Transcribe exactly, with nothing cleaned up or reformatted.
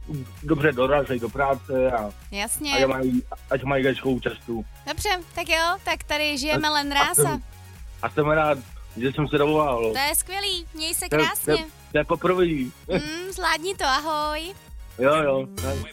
dobře dorazí do práce a Jasně. ať mají, ať mají hezkou cestu. Dobře, tak jo, tak tady žijeme len A rása. jsem, a jsem rád, že jsem se dovolal. To je skvělý, měj se To je- krásně. To je, to je poprvé. Mm, zvládni to, ahoj. Jo, jo.